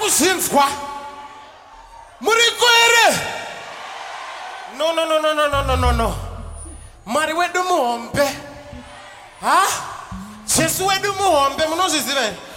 Akusinfwa. Murikwere. No. Mari wedu muombe. Ha? Jesu wedu muombe. Muno zizive.